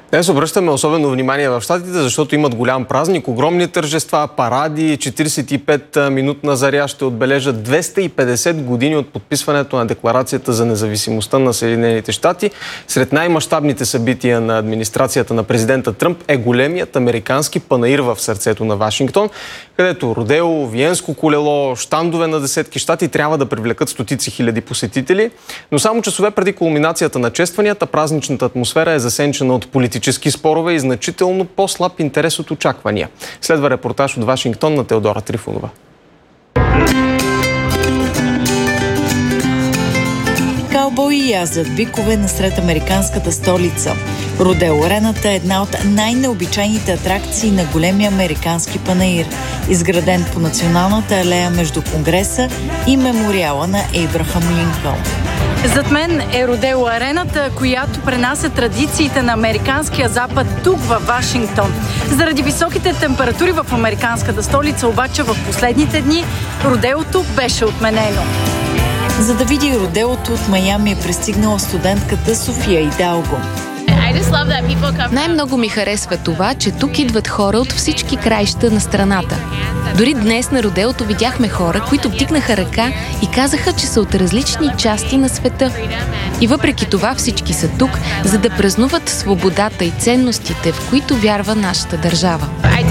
Днес обръщаме особено внимание в щатите, защото имат голям празник, огромни тържества, паради, 45-минутна заря ще отбележат 250 години от подписването на Декларацията за независимостта на Съединените щати. Сред най-мащабните събития на администрацията на президента Тръмп е големият американски панаир в сърцето на Вашингтон, където родео, виенско колело, щандове на десетки щати трябва да привлекат стотици хиляди посетители. Но само часове преди кулминацията на честванията, празничната атмосфера е засенчена от политически спорове и значително по-слаб интерес от очаквания. Следва репортаж от Вашингтон на Теодора Трифонова. Каубои язят бикове насред американската столица. Родео арената е една от най-необичайните атракции на големия американски панаир, изграден по националната алея между Конгреса и мемориала на Ейбрахам Линкълн. Зад мен е Родео арената, която пренася традициите на американския запад тук във Вашингтон. Заради високите температури в американската столица, обаче в последните дни Родеото беше отменено. За да види родеото от Майами е пристигнала студентката София Идалго. Най-много ми харесва това, че тук идват хора от всички краища на страната. Дори днес на родеото видяхме хора, които вдигнаха ръка и казаха, че са от различни части на света. И въпреки това всички са тук, за да празнуват свободата и ценностите, в които вярва нашата държава.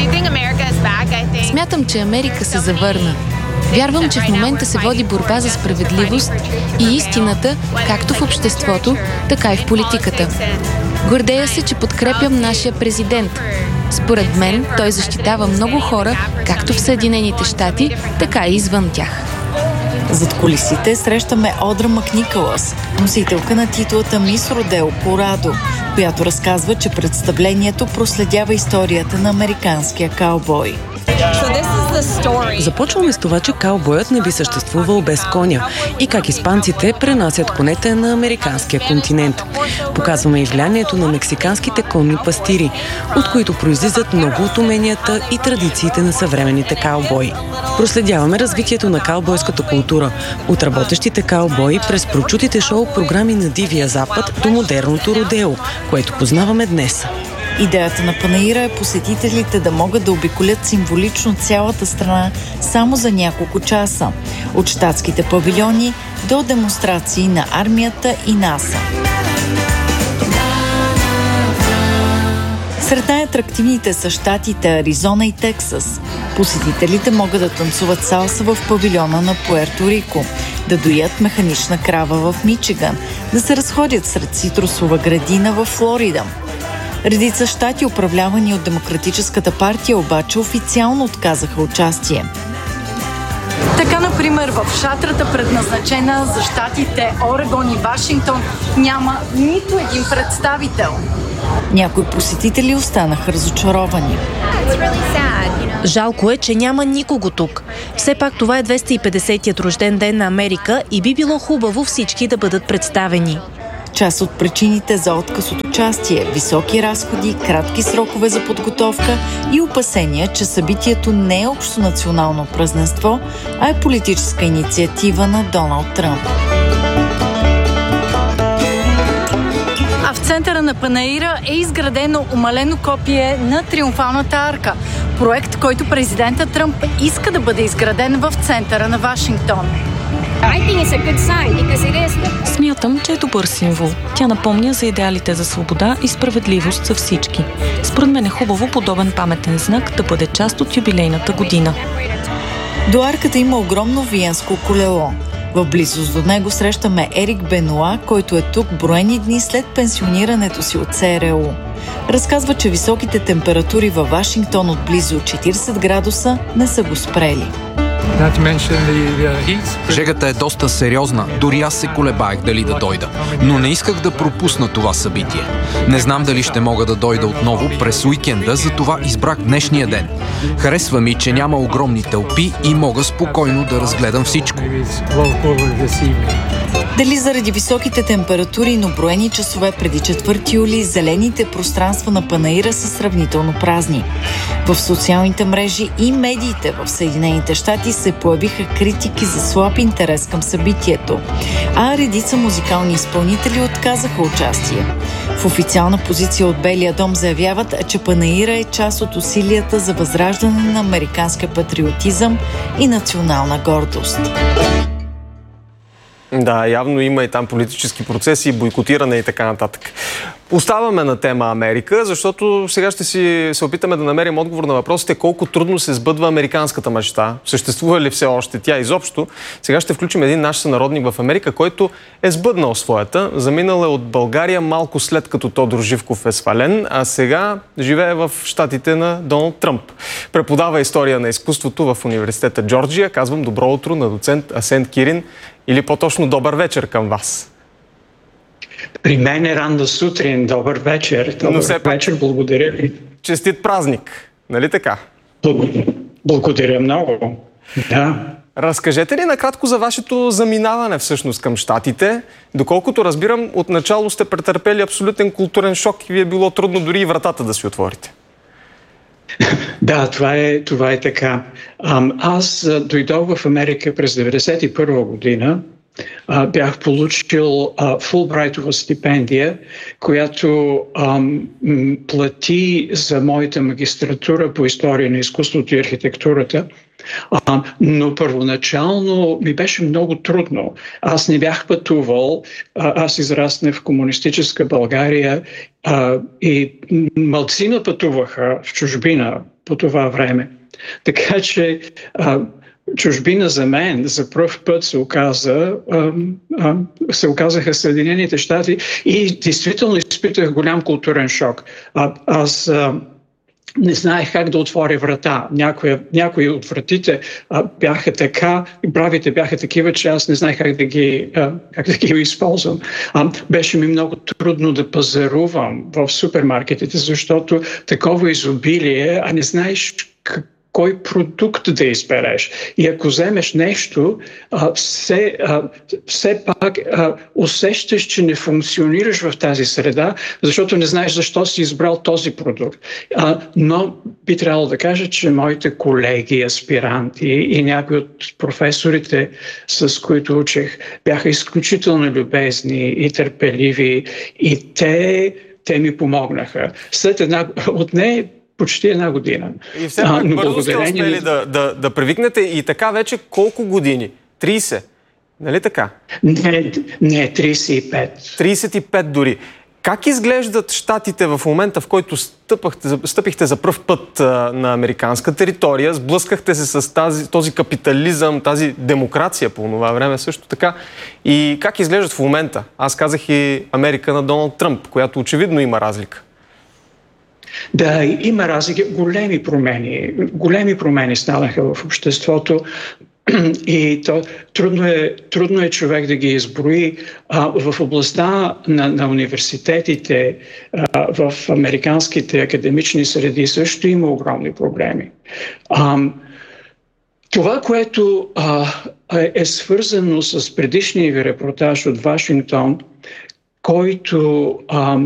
Смятам, че Америка се завърна. Вярвам, че в момента се води борба за справедливост и истината, както в обществото, така и в политиката. Гордея се, че подкрепям нашия президент. Според мен, той защитава много хора, както в Съединените щати, така и извън тях. Зад кулисите срещаме Одра Макникълъс, носителка на титлата Мис Родео Корадо, която разказва, че представлението проследява историята на американския каубой. Започваме с това, че каубоят не би съществувал без коня и как испанците пренасят конете на американския континент. Показваме и влиянието на мексиканските конни пастири, от които произлизат много от уменията и традициите на съвременните каубои. Проследяваме развитието на каубойската култура, от работещите каубои през прочутите шоу-програми на Дивия Запад до модерното родео, което познаваме днес. Идеята на панаира е посетителите да могат да обиколят символично цялата страна само за няколко часа. От щатските павилиони до демонстрации на армията и НАСА. Сред най-атрактивните са щатите Аризона и Тексас. Посетителите могат да танцуват салса в павилиона на Пуерто Рико, да доят механична крава в Мичиган, да се разходят сред цитрусова градина в Флорида. Редица щати, управлявани от Демократическата партия, обаче официално отказаха участие. Така, например, в шатрата, предназначена за щатите Орегон и Вашингтон, няма нито един представител. Някои посетители останаха разочаровани. Жалко е, че няма никого тук. Все пак това е 250-тият рожден ден на Америка и би било хубаво всички да бъдат представени. Част от причините за отказ от участие – високи разходи, кратки срокове за подготовка и опасения, че събитието не е общонационално празненство, а е политическа инициатива на Доналд Тръмп. А в центъра на панаира е изградено умалено копие на Триумфалната арка. Проект, който президента Тръмп иска да бъде изграден в центъра на Вашингтон. Смятам, че е добър символ. Тя напомня за идеалите за свобода и справедливост за всички. Според мен е хубаво подобен паметен знак да бъде част от юбилейната година. До арката има огромно виенско колело. В близост до него срещаме Ерик Бенуа, който е тук броени дни след пенсионирането си от ЦРУ. Разказва, че високите температури във Вашингтон от близо 40 градуса не са го спрели. Жегата е доста сериозна, дори аз се колебаех дали да дойда, но не исках да пропусна това събитие. Не знам дали ще мога да дойда отново през уикенда, затова избрах днешния ден. Харесва ми, че няма огромни тълпи и мога спокойно да разгледам всичко. Дали заради високите температури, но броени часове преди 4 юли, зелените пространства на панаира са сравнително празни. В социалните мрежи и медиите в Съединените щати се появиха критики за слаб интерес към събитието, а редица музикални изпълнители отказаха участие. В официална позиция от Белия дом заявяват, че панаира е част от усилията за възраждане на американския патриотизъм и национална гордост. Да, явно има и там политически процеси, бойкотиране и така нататък. Оставаме на тема Америка, защото сега ще се опитаме да намерим отговор на въпросите колко трудно се сбъдва американската мечта. Съществува ли все още тя изобщо? Сега ще включим един наш сънародник в Америка, който е сбъднал своята. Заминал е от България малко след като Тодор Живков е свален, а сега живее в щатите на Доналд Тръмп. Преподава история на изкуството в университета Джорджия. Казвам добро утро на доцент Асен Кирин, или по-точно добър вечер към вас. При мен е ранна сутрин. Добър вечер. Добър вечер, благодаря ви. Честит празник, нали така? Благодаря много. Да. Разкажете ли накратко за вашето заминаване всъщност към щатите? Доколкото разбирам, отначало сте претърпели абсолютен културен шок и ви е било трудно дори и вратата да си отворите. Да, това е така. Аз дойдох в Америка през 1991 година. Бях получил Фулбрайтова стипендия, която плати за моята магистратура по история на изкуството и архитектурата. Но първоначално ми беше много трудно. Аз не бях пътувал, аз израснах в комунистическа България и малцина пътуваха в чужбина по това време. Така че чужбина за мен за пръв път се оказаха Съединените щати и действително изпитах голям културен шок. Аз не знаех как да отворя врата. Някои от вратите бяха така, бравите бяха такива, че аз не знаех как да ги използвам. Беше ми много трудно да пазарувам в супермаркетите, защото такова изобилие, не знаеш кой продукт да избереш. И ако вземеш нещо, все пак усещаш, че не функционираш в тази среда, защото не знаеш защо си избрал този продукт. Но би трябвало да кажа, че моите колеги, аспиранти и някои от професорите, с които учех, бяха изключително любезни и търпеливи и те ми помогнаха. Отне почти една година. И все пак бързо сте успели да привикнете и така вече колко години? 30? Нали така? Не, 35. 35 дори. Как изглеждат щатите в момента, в който стъпихте за пръв път на американска територия, сблъскахте се с този капитализъм, тази демокрация по това време също така? И как изглеждат в момента? Аз казах и Америка на Доналд Тръмп, която очевидно има разлика. Да, има разлики, големи промени станаха в обществото и трудно е човек да ги изброи. В областта на университетите, в американските академични среди също има огромни проблеми. Това, което е свързано с предишния ви репортаж от Вашингтон, който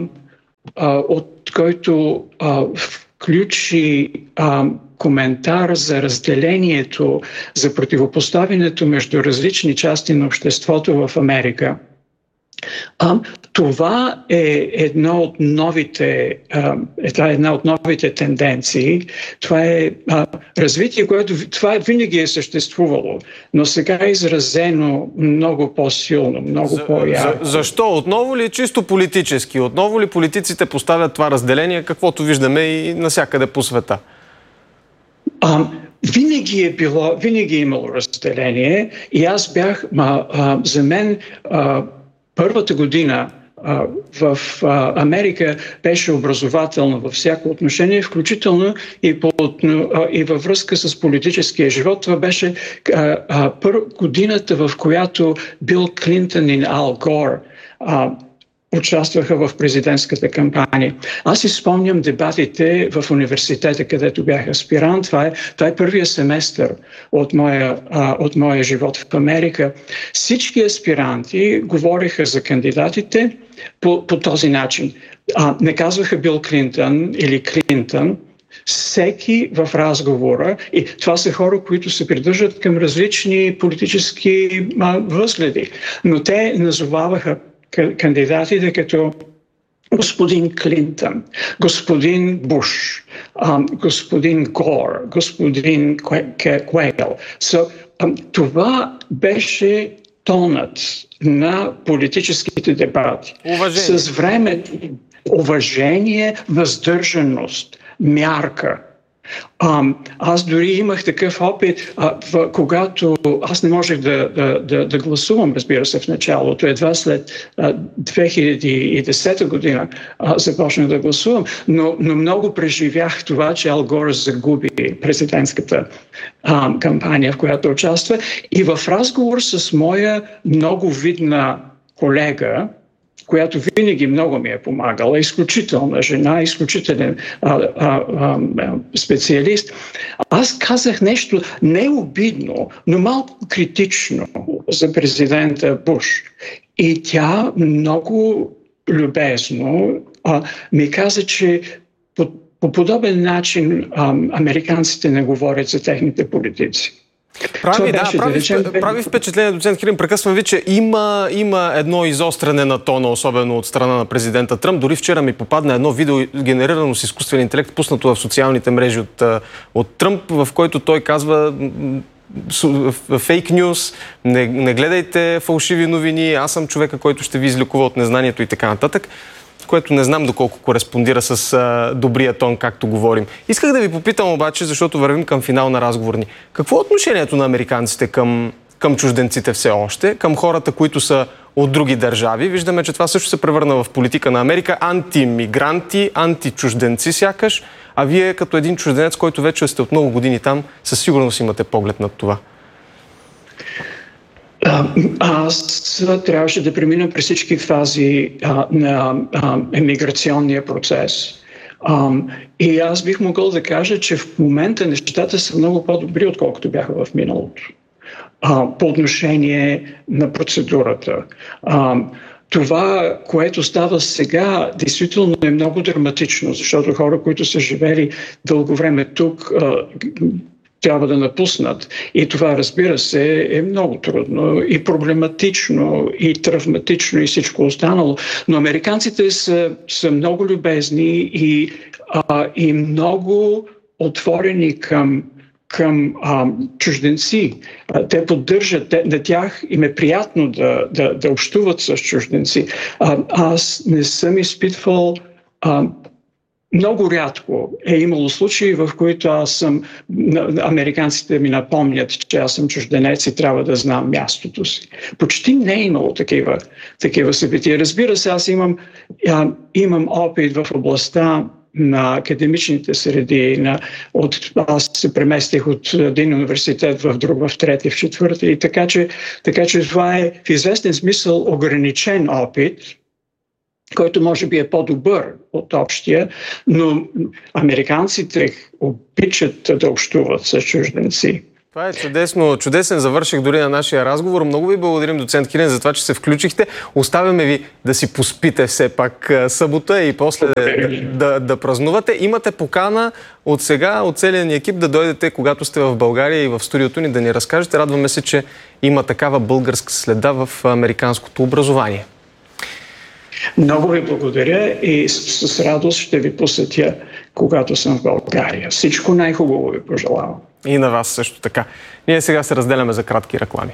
включи коментар за разделението, за противопоставянето между различни части на обществото в Америка. Това е една от новите тенденции. Това е развитие, което това винаги е съществувало, но сега е изразено много по-силно, много по-ярко. Защо? Отново ли чисто политически? Отново ли политиците поставят това разделение, каквото виждаме и навсякъде по света? Винаги е имало разделение и аз бях, за мен първата година в Америка беше образователна във всяко отношение, включително и във връзка с политическия живот. Това беше годината, в която Бил Клинтон и Ал Гор участваха в президентската кампания. Аз си спомням дебатите в университета, където бях аспирант. Това е първия семестър от моя живот в Америка. Всички аспиранти говориха за кандидатите по този начин. Не казваха Бил Клинтон или Клинтон. Всеки в разговора, и това са хора, които се придържат към различни политически възгледи, но те назоваваха кандидатите като господин Клинтън, господин Буш, господин Гор, господин Куейл. Това беше тонът на политическите дебати. С времето уважение, въздържаност, мярка. Аз дори имах такъв опит, когато аз не можех да гласувам, разбира се, в началото. Едва след 2010 година започнах да гласувам, но много преживях това, че Ал Гор загуби президентската кампания, в която участва. И в разговор с моя много видна колега, която винаги много ми е помагала, изключителна жена, изключителен специалист. Аз казах нещо не обидно, но малко критично за президента Буш. И тя много любезно ми каза, че по подобен начин американците не говорят за техните политици. Прави впечатление, доцент Кирин, прекъсвам ви, че има едно изостряне на тона, особено от страна на президента Тръмп. Дори вчера ми попадна едно видео, генерирано с изкуствен интелект, пуснато в социалните мрежи от Тръмп, в който той казва фейк нюз, не гледайте фалшиви новини, аз съм човека, който ще ви излекува от незнанието и така нататък, което не знам доколко кореспондира с добрия тон, както говорим. Исках да ви попитам обаче, защото вървим към финал на разговор ни. Какво е отношението на американците към чужденците все още, към хората, които са от други държави? Виждаме, че това също се превърна в политика на Америка. Антимигранти, античужденци сякаш. А вие като един чужденец, който вече сте от много години там, със сигурност имате поглед над това. Аз трябваше да премина през всички фази на емиграционния процес. И аз бих могъл да кажа, че в момента нещата са много по-добри, отколкото бяха в миналото. По отношение на процедурата. Това, което става сега, действително е много драматично, защото хора, които са живели дълго време тук, трябва да напуснат. И това, разбира се, е много трудно и проблематично, и травматично, и всичко останало. Но американците са много любезни и много отворени към чужденци. Те поддържат, на тях им е приятно да общуват с чужденци. Аз не съм изпитвал... Много рядко е имало случаи, в които американците ми напомнят, че аз съм чужденец и трябва да знам мястото си. Почти не е имало такива събития. Разбира се, аз имам опит в областта на академичните среди. Аз се преместих от един университет в друг, в трети, в четвърти. И така че това е в известен смисъл ограничен опит, който може би е по-добър от общия, но американците обичат да общуват с чужденци. Това е чудесен завърших дори на нашия разговор. Много ви благодарим, доцент Кирин, за това, че се включихте. Оставяме ви да си поспите все пак събота и после да празнувате. Имате покана от сега, от целия ни екип да дойдете, когато сте в България и в студиото ни да ни разкажете. Радваме се, че има такава българска следа в американското образование. Много ви благодаря и с радост ще ви посетя, когато съм в България. Всичко най-хубаво ви пожелавам. И на вас също така. Ние сега се разделяме за кратки реклами.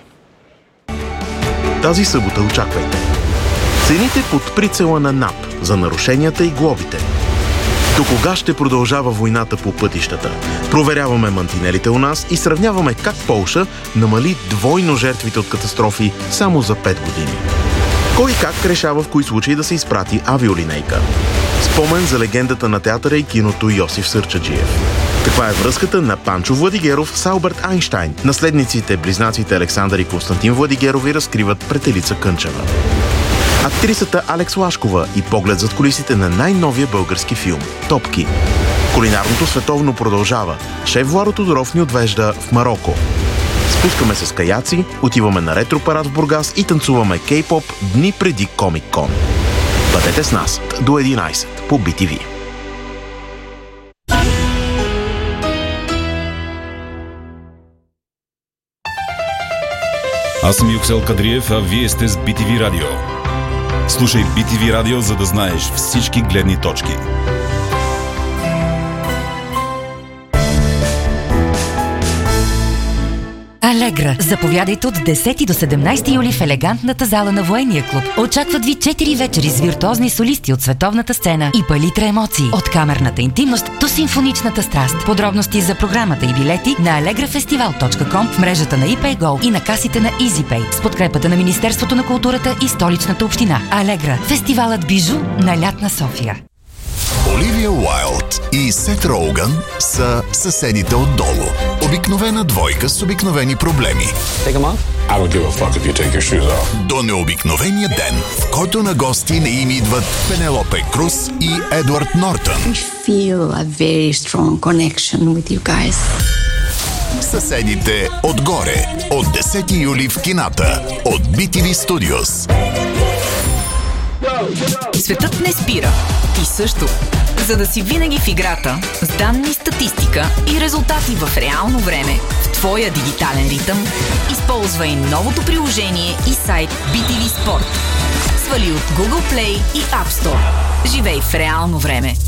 Тази събота очаквайте. Цените под прицела на НАП за нарушенията и глобите. До кога ще продължава войната по пътищата? Проверяваме мантинелите у нас и сравняваме как Полша намали двойно жертвите от катастрофи само за 5 години. Кой как решава в кои случаи да се изпрати авиолинейка? Спомен за легендата на театъра и киното Йосиф Сърчаджиев. Каква е връзката на Панчо Владигеров с Алберт Айнщайн? Наследниците, близнаците Александър и Константин Владигерови разкриват пред Елица Кънчева. Актрисата Алекс Лашкова и поглед зад кулисите на най-новия български филм «Топки». Кулинарното световно продължава. Шеф Владо Тодоров ни отвежда в Мароко. Спускаме се с каяци, отиваме на ретропарад в Бургас и танцуваме кей-поп дни преди Комик-кон. Бъдете с нас до 11 по BTV. Аз съм Юксел Кадриев, а вие сте с BTV Радио. Слушай BTV Радио, за да знаеш всички гледни точки. Алегра. Заповядайте от 10 до 17 юли в елегантната зала на Военния клуб. Очакват ви 4 вечери с виртуозни солисти от световната сцена и палитра емоции. От камерната интимност до симфоничната страст. Подробности за програмата и билети на allegrafestival.com, в мрежата на ePayGo и на касите на EasyPay с подкрепата на Министерството на културата и Столичната община. Алегра. Фестивалът бижу на лятна София. Оливия Уайлд и Сет Роуган са съседите отдолу. Обикновена двойка с обикновени проблеми. До необикновения ден, в който на гости не им идват Пенелопе Круз и Едвард Нортън. Съседите отгоре. От 10 юли в кината. От BTV Studios. Светът не спира. Ти също. За да си винаги в играта, с данни, статистика и резултати в реално време, в твоя дигитален ритъм, използвай новото приложение и сайт BTV Sport. Свали от Google Play и App Store. Живей в реално време.